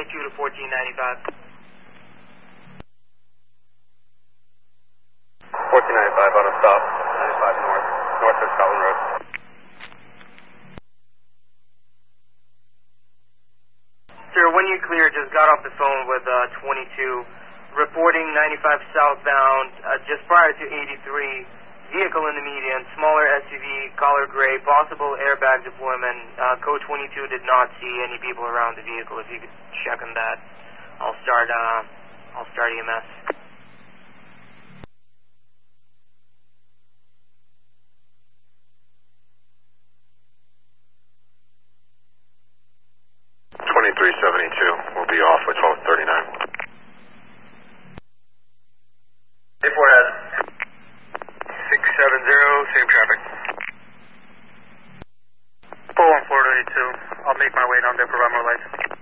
to 1495. 1495 on a stop, 95 north, north of Scotland Road. Sir, when you clear, just got off the phone with 22, reporting 95 southbound, just prior to 83, vehicle in the median, smaller SUV, color gray, possible airbag deployment. Code 22 did not see any people around the vehicle. If you could check on that, I'll start EMS. We'll be off with 1239. 84 has 670, same traffic. 414 to 82. I'll make my way down there, provide more lights.